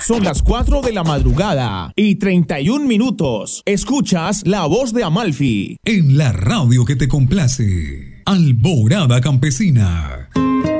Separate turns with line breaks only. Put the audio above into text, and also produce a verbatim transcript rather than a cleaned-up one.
Son las cuatro de la madrugada y treinta y un minutos. Escuchas La Voz de Amalfi.
En la radio que te complace. Alborada Campesina.